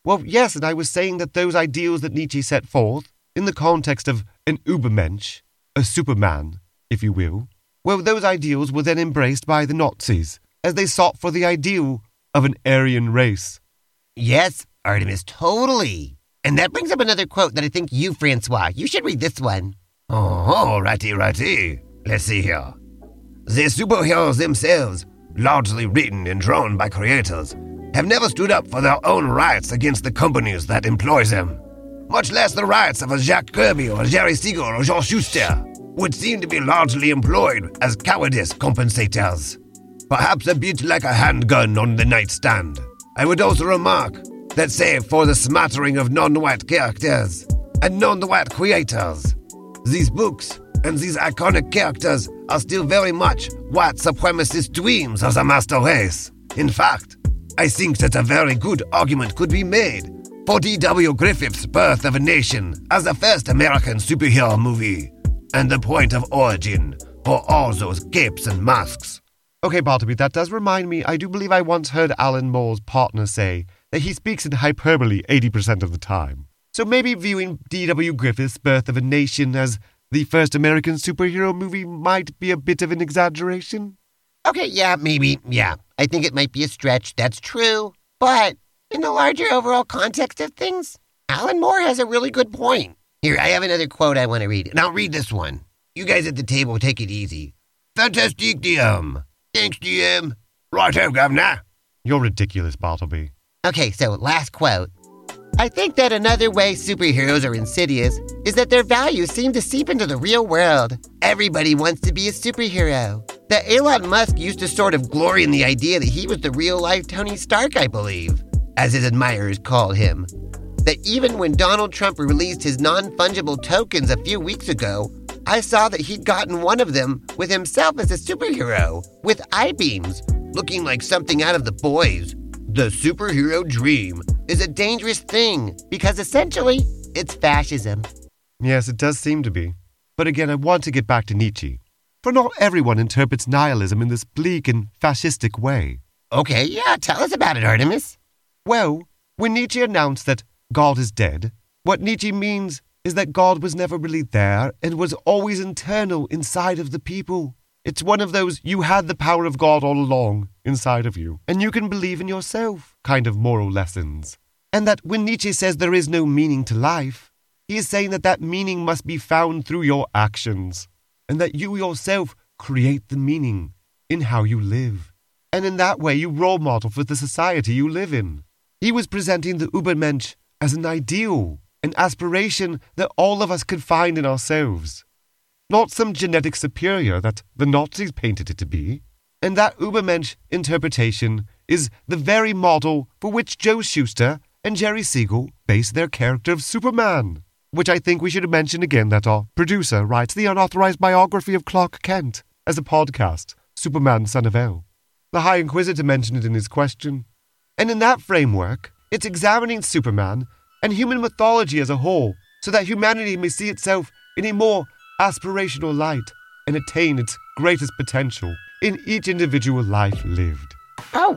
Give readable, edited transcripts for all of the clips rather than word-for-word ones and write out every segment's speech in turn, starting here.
Well, yes, and I was saying that those ideals that Nietzsche set forth, in the context of an Übermensch, a Superman, if you will, well, those ideals were then embraced by the Nazis, as they sought for the ideal of an Aryan race. Yes, Artemis, totally. And that brings up another quote that I think you, Francois, you should read this one. Oh, righty. Let's see here. The superheroes themselves, largely written and drawn by creators, have never stood up for their own rights against the companies that employ them. Much less the rights of a Jack Kirby or a Jerry Siegel or Joel Shuster, would seem to be largely employed as cowardice compensators. Perhaps a bit like a handgun on the nightstand. I would also remark that save for the smattering of non-white characters and non-white creators, these books and these iconic characters are still very much white supremacist dreams of the master race. In fact, I think that a very good argument could be made for D.W. Griffith's Birth of a Nation as the first American superhero movie, and the point of origin for all those capes and masks. Okay, Bartleby, that does remind me, I do believe I once heard Alan Moore's partner say that he speaks in hyperbole 80% of the time. So maybe viewing D.W. Griffith's Birth of a Nation as the first American superhero movie might be a bit of an exaggeration? Okay, yeah, maybe, yeah. I think it might be a stretch, that's true. But in the larger overall context of things, Alan Moore has a really good point. Here, I have another quote I want to read, and I'll read this one. You guys at the table, take it easy. Fantastic, DM. Thanks, DM. Righto, Governor. You're ridiculous, Bartleby. Okay, so last quote. I think that another way superheroes are insidious is that their values seem to seep into the real world. Everybody wants to be a superhero. That Elon Musk used to sort of glory in the idea that he was the real-life Tony Stark, I believe, as his admirers call him. That even when Donald Trump released his non-fungible tokens a few weeks ago, I saw that he'd gotten one of them with himself as a superhero, with I-beams, looking like something out of The Boys. The superhero dream is a dangerous thing because essentially it's fascism. Yes, it does seem to be. But again, I want to get back to Nietzsche. For not everyone interprets nihilism in this bleak and fascistic way. Okay, yeah, tell us about it, Artemis. Well, when Nietzsche announced that God is dead, what Nietzsche means is that God was never really there and was always internal inside of the people. It's one of those you had the power of God all along inside of you, and you can believe in yourself kind of moral lessons. And that when Nietzsche says there is no meaning to life, he is saying that that meaning must be found through your actions, and that you yourself create the meaning in how you live. And in that way you role model for the society you live in. He was presenting the Übermensch as an ideal, an aspiration that all of us could find in ourselves. Not some genetic superior that the Nazis painted it to be. And that Übermensch interpretation is the very model for which Joe Shuster and Jerry Siegel base their character of Superman. Which I think we should mention again that our producer writes the unauthorized biography of Clark Kent as a podcast, Superman Son of El. The High Inquisitor mentioned it in his question. And in that framework, it's examining Superman and human mythology as a whole so that humanity may see itself in a more aspirational light and attain its greatest potential in each individual life lived. Oh,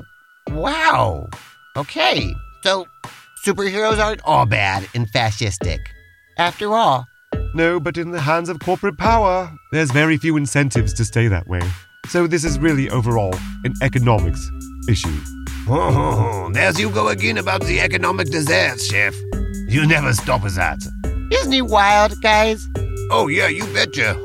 wow. Okay, so superheroes aren't all bad and fascistic. After all. No, but in the hands of corporate power, there's very few incentives to stay that way. So this is really overall an economics issue. Oh, there's you go again about the economic disaster, Chef. You never stop with that. Isn't he wild, guys? Oh, yeah, you betcha.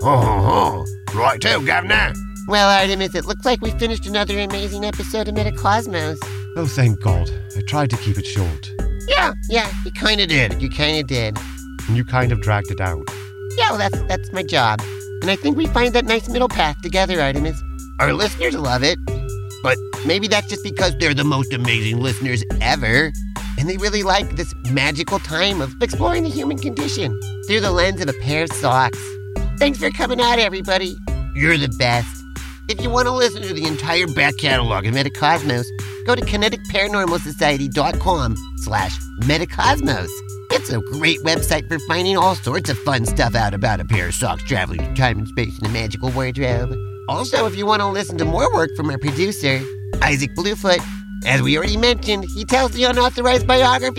Righto, Governor. Well, Artemis, it looks like we finished another amazing episode of Metacosmos. Oh, thank God. I tried to keep it short. Yeah, you kind of did. You kind of did. And you kind of dragged it out. Yeah, well, that's my job. And I think we find that nice middle path together, Artemis. Our listeners love it. But maybe that's just because they're the most amazing listeners ever. And they really like this magical time of exploring the human condition through the lens of a pair of socks. Thanks for coming out, everybody. You're the best. If you want to listen to the entire back catalog of Metacosmos, go to kineticparanormalsociety.com/Metacosmos. It's a great website for finding all sorts of fun stuff out about a pair of socks traveling through time and space in a magical wardrobe. Also, if you want to listen to more work from our producer, Isaac Bluefoot, as we already mentioned, he tells the unauthorized biography